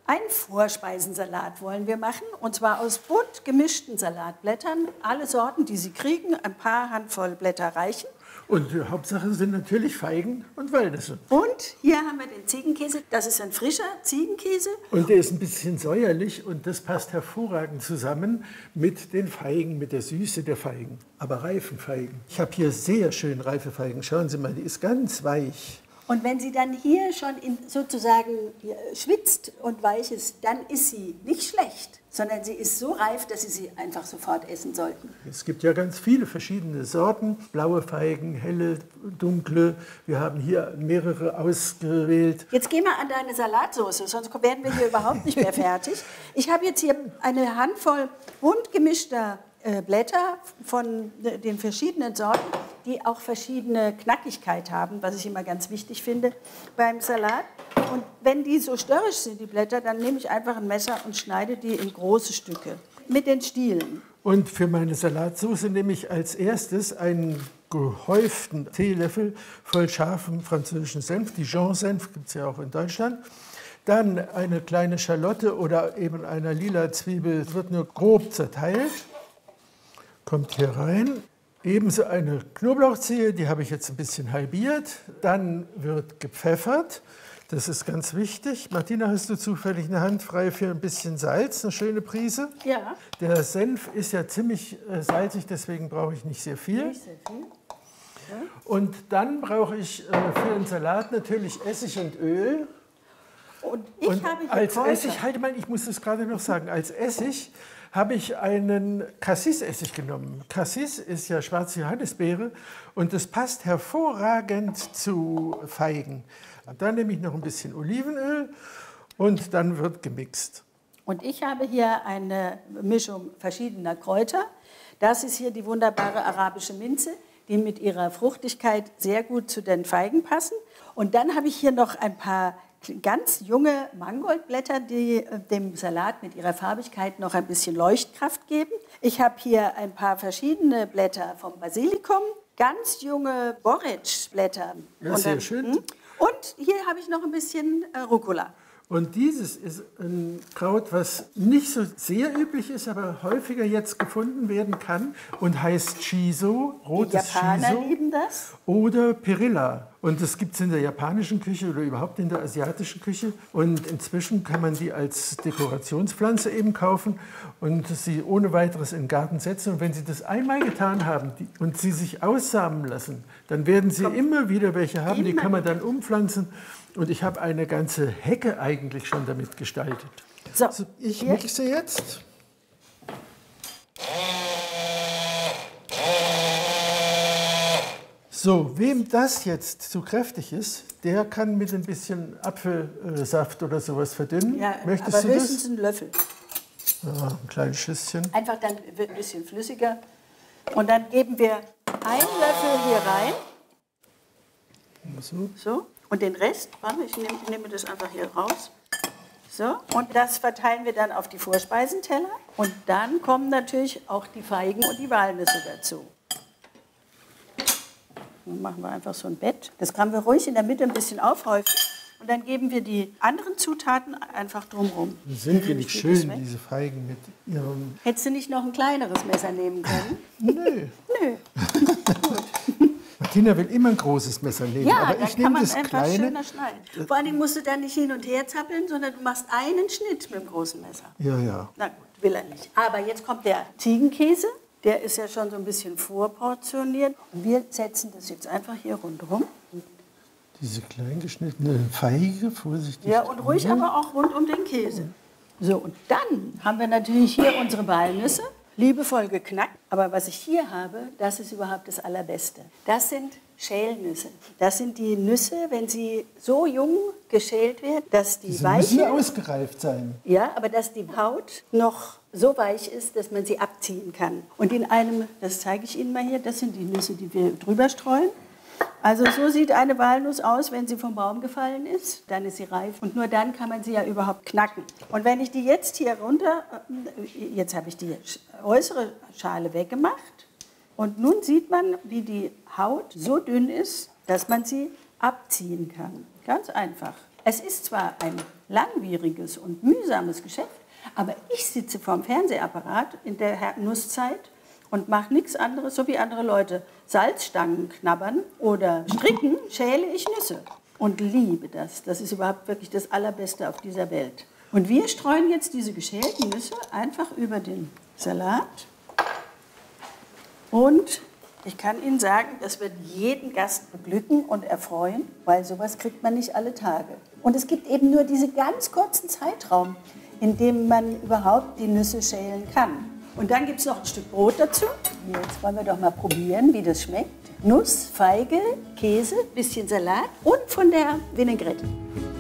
Einen Vorspeisensalat wollen wir machen, und zwar aus bunt gemischten Salatblättern. Alle Sorten, die Sie kriegen, ein paar Handvoll Blätter reichen. Und die Hauptsache sind natürlich Feigen und Walnüsse. Und hier haben wir den Ziegenkäse. Das ist ein frischer Ziegenkäse. Und der ist ein bisschen säuerlich und das passt hervorragend zusammen mit den Feigen, mit der Süße der Feigen. Aber reifen Feigen. Ich habe hier sehr schön reife Feigen. Schauen Sie mal, die ist ganz weich. Und wenn sie dann hier schon sozusagen schwitzt und weich ist, dann ist sie nicht schlecht, sondern sie ist so reif, dass Sie sie einfach sofort essen sollten. Es gibt ja ganz viele verschiedene Sorten, blaue Feigen, helle, dunkle. Wir haben hier mehrere ausgewählt. Jetzt geh mal an deine Salatsauce, sonst werden wir hier überhaupt nicht mehr fertig. Ich habe jetzt hier eine Handvoll bunt gemischter Blätter von den verschiedenen Sorten, die auch verschiedene Knackigkeit haben, was ich immer ganz wichtig finde beim Salat. Und wenn die so störrisch sind, die Blätter, dann nehme ich einfach ein Messer und schneide die in große Stücke mit den Stielen. Und für meine Salatsauce nehme ich als erstes einen gehäuften Teelöffel voll scharfem französischen Senf. Dijon-Senf gibt es ja auch in Deutschland. Dann eine kleine Schalotte oder eben eine lila Zwiebel, wird nur grob zerteilt. Kommt hier rein. Ebenso eine Knoblauchzehe, die habe ich jetzt ein bisschen halbiert. Dann wird gepfeffert. Das ist ganz wichtig. Martina, hast du zufällig eine Hand frei für ein bisschen Salz, eine schöne Prise? Ja. Der Senf ist ja ziemlich salzig, deswegen brauche ich nicht sehr viel. Nicht sehr viel. Ja. Und dann brauche ich für den Salat natürlich Essig und Öl. Und ich habe hier als Kräuter. Essig, halte mal, ich muss das gerade noch sagen, als Essig habe ich einen Cassis-Essig genommen. Cassis ist ja schwarze Johannisbeere und das passt hervorragend zu Feigen. Dann nehme ich noch ein bisschen Olivenöl und dann wird gemixt. Und ich habe hier eine Mischung verschiedener Kräuter. Das ist hier die wunderbare arabische Minze, die mit ihrer Fruchtigkeit sehr gut zu den Feigen passen. Und dann habe ich hier noch ein paar ganz junge Mangoldblätter, die dem Salat mit ihrer Farbigkeit noch ein bisschen Leuchtkraft geben. Ich habe hier ein paar verschiedene Blätter vom Basilikum, ganz junge Borretschblätter. Ja, sehr schön. Und hier habe ich noch ein bisschen Rucola. Und dieses ist ein Kraut, was nicht so sehr üblich ist, aber häufiger jetzt gefunden werden kann und heißt Shiso, rotes Die Japaner Shiso lieben das. oder Perilla. Und das gibt es in der japanischen Küche oder überhaupt in der asiatischen Küche. Und inzwischen kann man die als Dekorationspflanze eben kaufen und sie ohne weiteres in den Garten setzen. Und wenn Sie das einmal getan haben und sie sich aussamen lassen, dann werden Sie immer wieder welche haben. Die kann man dann umpflanzen. Und ich habe eine ganze Hecke eigentlich schon damit gestaltet. So, ich mixe jetzt. So, wem das jetzt zu kräftig ist, der kann mit ein bisschen Apfelsaft oder sowas verdünnen. Ja, Möchtest aber du höchstens das? einen Löffel. Ja, ein kleines Schüsschen. Einfach dann wird ein bisschen flüssiger. Und dann geben wir einen Löffel hier rein. So. Und den Rest, warte, ich nehme das einfach hier raus. So. Und das verteilen wir dann auf die Vorspeisenteller. Und dann kommen natürlich auch die Feigen und die Walnüsse dazu. Dann machen wir einfach so ein Bett. Das können wir ruhig in der Mitte ein bisschen aufhäufen. Und dann geben wir die anderen Zutaten einfach drumherum. Sind die nicht schön, diese Feigen mit ihrem... Hättest du nicht noch ein kleineres Messer nehmen können? Nö. Nö. Martina will immer ein großes Messer nehmen, Ja, aber dann ich kann nehme man das einfach kleine. schöner schneiden. Vor allem musst du dann nicht hin und her zappeln, sondern du machst einen Schnitt mit dem großen Messer. Ja, ja. Na gut, will er nicht. Aber jetzt kommt der Ziegenkäse. Der ist ja schon so ein bisschen vorportioniert. Und wir setzen das jetzt einfach hier rundherum. Diese klein geschnittene Feige, vorsichtig. Ja, und ruhig aber auch rund um den Käse. So, und dann haben wir natürlich hier unsere Walnüsse, liebevoll geknackt. Aber was ich hier habe, das ist überhaupt das Allerbeste. Das sind Schälnüsse. Das sind die Nüsse, wenn sie so jung geschält werden, dass die müssen weiche... ausgereift sein. Ja, aber dass die Haut noch so weich ist, dass man sie abziehen kann. Und in einem, das zeige ich Ihnen mal hier, das sind die Nüsse, die wir drüber streuen. Also so sieht eine Walnuss aus, wenn sie vom Baum gefallen ist. Dann ist sie reif und nur dann kann man sie ja überhaupt knacken. Und wenn ich die jetzt hier runter, jetzt habe ich die äußere Schale weggemacht und nun sieht man, wie die Haut so dünn ist, dass man sie abziehen kann. Ganz einfach. Es ist zwar ein langwieriges und mühsames Geschäft, aber ich sitze vorm Fernsehapparat in der Nusszeit und mache nichts anderes, so wie andere Leute. Salzstangen knabbern oder stricken, schäle ich Nüsse und liebe das. Das ist überhaupt wirklich das Allerbeste auf dieser Welt. Und wir streuen jetzt diese geschälten Nüsse einfach über den Salat. Und ich kann Ihnen sagen, das wird jeden Gast beglücken und erfreuen, weil sowas kriegt man nicht alle Tage. Und es gibt eben nur diesen ganz kurzen Zeitraum, in dem man überhaupt die Nüsse schälen kann. Und dann gibt es noch ein Stück Brot dazu. Jetzt wollen wir doch mal probieren, wie das schmeckt. Nuss, Feige, Käse, bisschen Salat und von der Vinaigrette.